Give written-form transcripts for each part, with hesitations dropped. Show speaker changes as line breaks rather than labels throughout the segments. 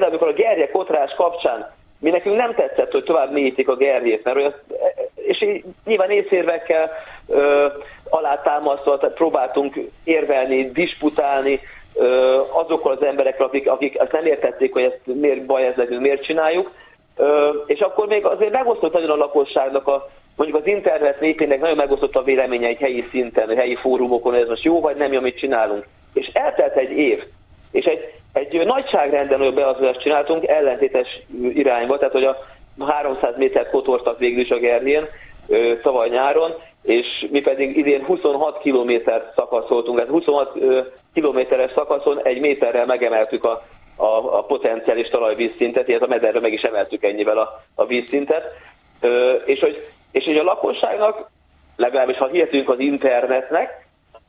például amikor a gerje-kotrás kapcsán mi nekünk nem tetszett, hogy tovább mélyítik a gerjét, mert és nyilván észérvekkel alátámasztva próbáltunk érvelni, disputálni azokkal az emberekkel, akik ezt nem értették, hogy ezt miért baj ez nekünk, miért csináljuk, és akkor még azért megosztott nagyon a lakosságnak, mondjuk az internet népének nagyon megosztott a véleménye egy helyi szinten, helyi fórumokon, hogy ez most jó vagy nem jó, amit csinálunk. És eltelt egy év, és egy nagyságrenden olyan beazolást csináltunk ellentétes irányba, tehát hogy a 300 métert kotortak végül is a gerjén tavaly nyáron, és mi pedig idén 26 kilométert szakaszoltunk, tehát 26 kilométeres szakaszon egy méterrel megemeltük a potenciális talajvízszintet, illetve a mederre meg is emeltük ennyivel a vízszintet, és hogy a lakosságnak, legalábbis ha hihetünk az internetnek,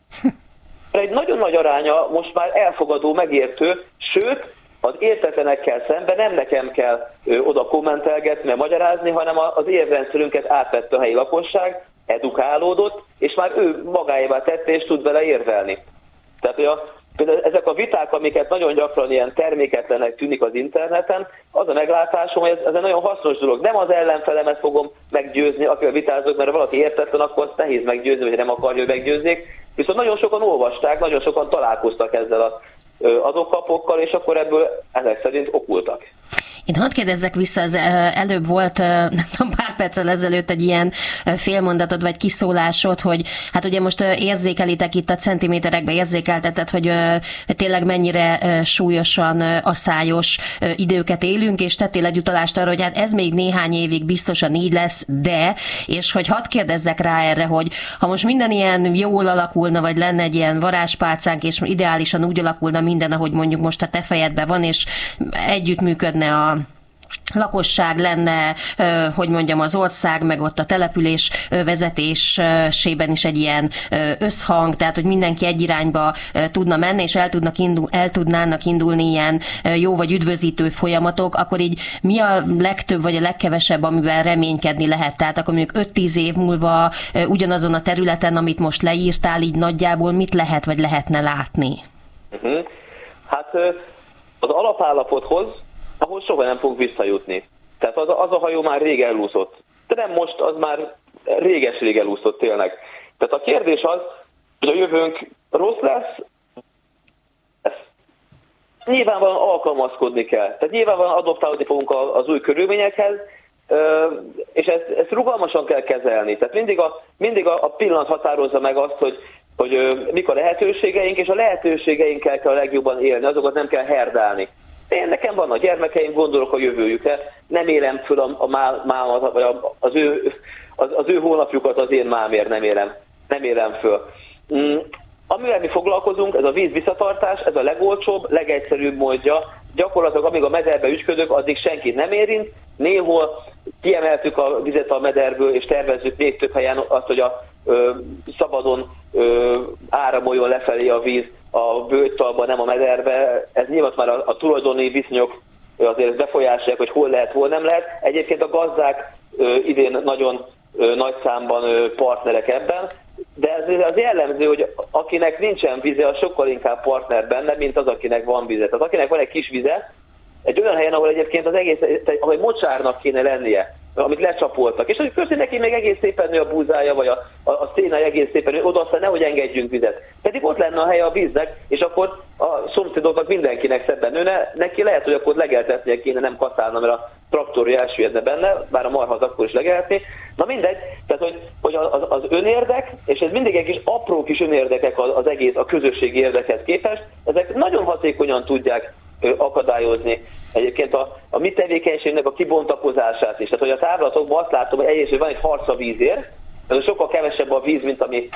egy nagyon nagy aránya most már elfogadó, megértő, sőt, az értetlenekkel szemben nem nekem kell oda kommentelgetni, magyarázni, hanem az érvrendszerünket átvette a helyi lakosság, edukálódott, és már ő magáévá tette, és tud vele érvelni. Tehát, hogy például ezek a viták, amiket nagyon gyakran ilyen terméketlenek tűnik az interneten, az a meglátásom, hogy ez egy nagyon hasznos dolog. Nem az ellenfelemet fogom meggyőzni, akivel vitázok, mert ha valaki értetlen, akkor azt nehéz meggyőzni, vagy nem akarja, hogy meggyőzzék. Viszont nagyon sokan olvasták, nagyon sokan találkoztak ezzel az adókapokkal, és akkor ebből ezek szerint okultak.
Én hadd kérdezzek vissza, az előbb volt, nem tudom, pár perccel ezelőtt egy ilyen félmondatod vagy kiszólásod, hogy hát ugye most érzékelitek itt a centiméterekben, érzékelteted, hogy tényleg mennyire súlyosan asszályos időket élünk, és tettél egy utalást arra, hogy hát ez még néhány évig biztosan így lesz, de, és hogy hadd kérdezzek rá erre, hogy ha most minden ilyen jól alakulna, vagy lenne egy ilyen varázspálcánk, és ideálisan úgy alakulna minden, ahogy mondjuk most a te fejedben van, és együttműködne a lakosság, lenne, hogy mondjam, az ország, meg ott a település vezetésében is egy ilyen összhang, tehát, hogy mindenki egy irányba tudna menni, és el tudnának indulni ilyen jó vagy üdvözítő folyamatok, akkor így mi a legtöbb vagy a legkevesebb, amiben reménykedni lehet? Tehát akkor mondjuk 5-10 év múlva ugyanazon a területen, amit most leírtál, így nagyjából mit lehet vagy lehetne látni?
Hát az alapállapothoz, ahol soha nem fog visszajutni. Tehát az a hajó már rég elúszott. De nem most, az már réges-rég elúszott tényleg. Tehát a kérdés az, hogy a jövőnk rossz lesz, nyilvánvalóan alkalmazkodni kell. Tehát nyilvánvalóan adoptálni fogunk az új körülményekhez, és ezt rugalmasan kell kezelni. Tehát mindig a pillanat határozza meg azt, hogy mik a lehetőségeink, és a lehetőségeinkkel kell a legjobban élni, azokat nem kell herdálni. Én nekem van a gyermekeim, gondolok a jövőjükre, nem élem föl a mámat, vagy az ő hónapjukat az én mámért nem élem föl. Amivel mi foglalkozunk, ez a víz visszatartás, ez a legolcsóbb, legegyszerűbb módja. Gyakorlatilag amíg a mederbe ügyködök, addig senkit nem érint. Néhol kiemeltük a vizet a mederből, és tervezzük még több helyen azt, hogy szabadon áramoljon lefelé a víz a bőjtalba, nem a mederbe. Ez nyilván már a tulajdoni viszonyok azért befolyásolják, hogy hol lehet, hol nem lehet. Egyébként a gazdák idén nagyon nagy számban partnerek ebben, de ez az jellemző, hogy akinek nincsen vize, az sokkal inkább partner benne, mint az, akinek van vize. Tehát akinek van egy kis vize, egy olyan helyen, ahol egyébként az egész, ahol egy mocsárnak kéne lennie, amit lecsapoltak, és hogy közben neki még egész szépen nő a búzája, vagy a szénája egész szépen nő, oda aztán nehogy engedjünk vizet. Pedig ott lenne a helye a víznek, és akkor a szomszédoknak mindenkinek szebben nőne, neki lehet, hogy akkor legeltetnie kéne, nem kaszálna, mert a traktorja elsüllyedne benne, bár a marha az akkor is legelhetné. Na mindegy, tehát hogy az önérdek, és ez mindig egy kis apró kis önérdekek az egész, a közösségi érdekhez képest, ezek nagyon hatékonyan tudják akadályozni egyébként a mi tevékenységnek a kibontakozását is. Tehát, hogy a távlatokban azt látom, hogy egyrészt van egy harc a vízért, ez sokkal kevesebb a víz,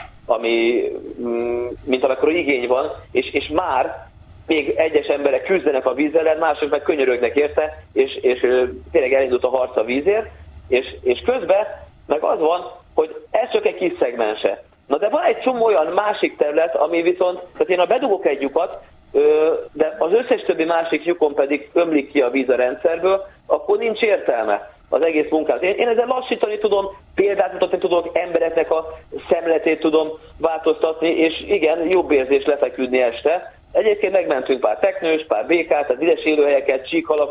mint amikor igény van, és már még egyes emberek küzdenek a víz ellen, mások meg könyörögnek érte, és tényleg elindult a harc a vízért, és közben meg az van, hogy ez csak egy kis szegmense. Na de van egy csomó olyan másik terület, ami viszont, tehát én ha bedugok egy lyukat, de az összes többi másik lyukon pedig ömlik ki a víz a rendszerből, akkor nincs értelme az egész munkát. Én ezzel lassítani tudom, példát mutatni tudok, embereknek a szemletét tudom változtatni, és igen, jobb érzés lefeküdni este. Egyébként megmentünk pár teknős, pár békát, tehát üres élőhelyeket, csíkhalakat,